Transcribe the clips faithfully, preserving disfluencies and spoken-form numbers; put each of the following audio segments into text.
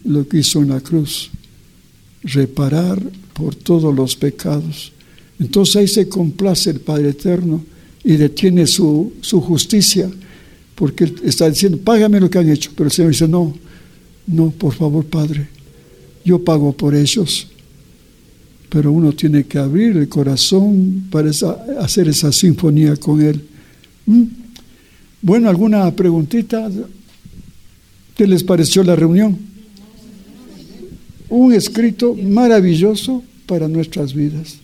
lo que hizo en la cruz, reparar por todos los pecados. Entonces ahí se complace el Padre Eterno y detiene su, su justicia, porque Él está diciendo, págame lo que han hecho. Pero el Señor dice, no, no, por favor, Padre, yo pago por ellos. Pero uno tiene que abrir el corazón para esa, hacer esa sinfonía con Él. ¿Mm? Bueno, ¿alguna preguntita? ¿Qué les pareció la reunión? Un escrito maravilloso para nuestras vidas.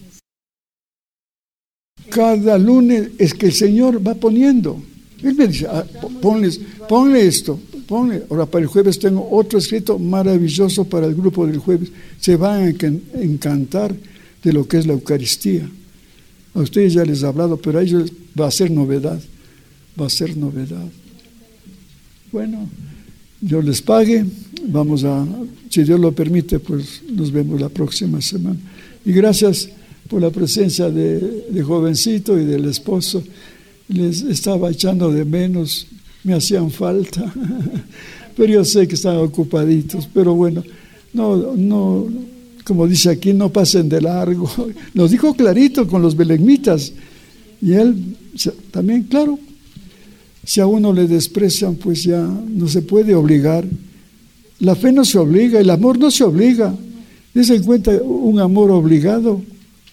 Cada lunes es que el Señor va poniendo. Él me dice, ah, ponles, ponle esto, ponle. Ahora para el jueves tengo otro escrito maravilloso para el grupo del jueves. Se van a encantar de lo que es la Eucaristía. A ustedes ya les he hablado, pero a ellos va a ser novedad. Va a ser novedad. Bueno, Dios les pague. Vamos a, si Dios lo permite, pues nos vemos la próxima semana. Y gracias por la presencia de, de jovencito y del esposo. Les estaba echando de menos, me hacían falta, pero yo sé que están ocupaditos, pero bueno, no, no, como dice aquí, no pasen de largo. Nos dijo clarito con los belegmitas, y él también, claro, si a uno le desprecian, pues ya no se puede obligar. La fe no se obliga, el amor no se obliga. Dense en cuenta, un amor obligado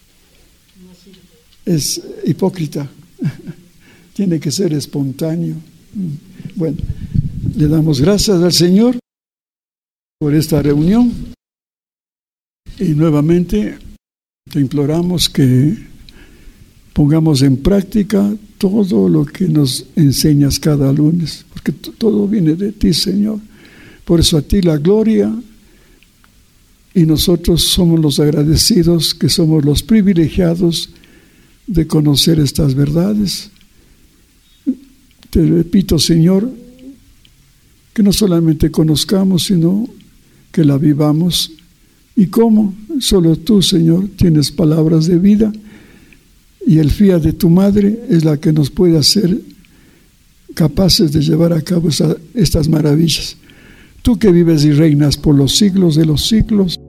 es hipócrita. Tiene que ser espontáneo. Bueno, le damos gracias al Señor por esta reunión y nuevamente te imploramos que pongamos en práctica todo lo que nos enseñas cada lunes, porque t- todo viene de ti, Señor. Por eso a ti la gloria, y nosotros somos los agradecidos, que somos los privilegiados de conocer estas verdades. Te repito, Señor, que no solamente conozcamos, sino que la vivamos. ¿Y cómo? Solo tú, Señor, tienes palabras de vida, y el fiat de tu madre es la que nos puede hacer capaces de llevar a cabo esa, estas maravillas. Tú que vives y reinas por los siglos de los siglos.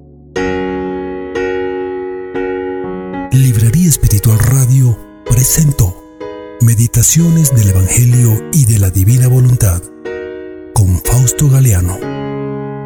Librería Espiritual Radio presentó Meditaciones del Evangelio y de la Divina Voluntad con Fausto Galeano.